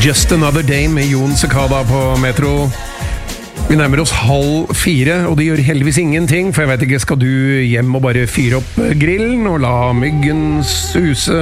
Just Another Day med Jon Sekada på Metro. Vi nærmer oss 3:30, og det gjør heldigvis ingenting, for jeg vet ikke, skal du hjem og bare fyre opp grillen og la myggen suse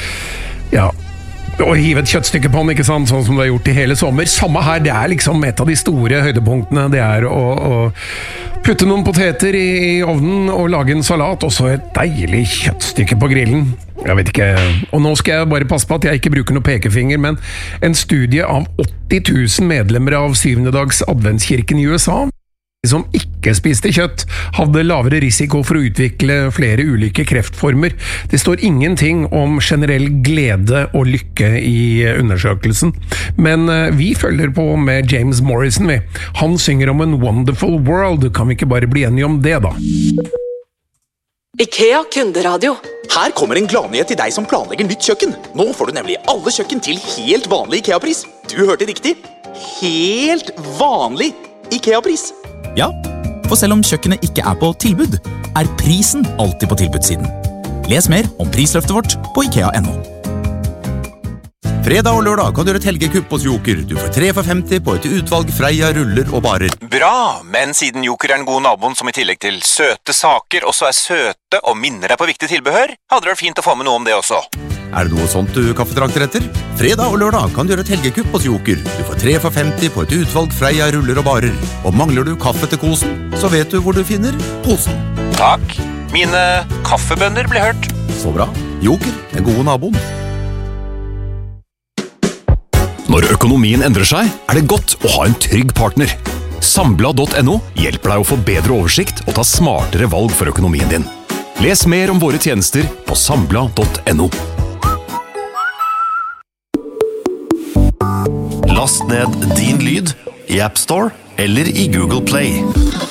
og hive et kjøttstykke på den, ikke sant? Sånn som du har gjort i hele sommer. Samme her, det er liksom et av de store høydepunktene. Det er å putte noen poteter i ovnen og lage en salat, og så et deilig kjøttstykke på grillen. Jeg vet ikke, og nå skal jeg bare passe på at jeg ikke bruker noe pekefinger, men en studie av 80 000 medlemmer av 7. dags adventskirken i USA som ikke spiste kjøtt, hadde lavere risiko for å utvikle flere ulike kreftformer. Det står ingenting om generell glede og lykke i undersøkelsen, men vi følger på med James Morrison. Han synger om en wonderful world. Kan vi ikke bare bli enige om det, da? IKEA kunderadio. Her kommer en gladnyhet til deg som planlegger nytt kjøkken. Nå får du nemlig alle kjøkken til helt vanlig IKEA-pris. Du hørte riktig. Helt vanlig IKEA-pris. Ja, for selv om kjøkkenet ikke er på tilbud, er prisen alltid på tilbudssiden. Les mer om prisløftet vårt på IKEA.no. Fredag og lørdag kan du gjøre et helgekupp hos Joker. Du får 3 for 50 på et utvalg Freia ruller og barer. Bra, men siden Joker er den gode naboen som i tillegg til søte saker også er søte og minner deg på viktig tilbehør, hadde det vært fint å få med noe om det også. Er det noe sånt du kaffetrakter etter? Fredag og lørdag kan du gjøre et helgekupp hos Joker. Du får 3 for 50 på et utvalg Freia ruller og barer. Og mangler du kaffe til kosen, så vet du hvor du finner posen. Takk. Mine kaffebønner ble hørt. Så bra. Joker, den gode naboen. Når økonomien endrer seg, er det godt å ha en trygg partner. Sambla.no hjelper deg å få bedre oversikt og ta smartere valg for økonomien din. Les mer om våre tjenester på sambla.no. Last ned din lyd i App Store eller i Google Play.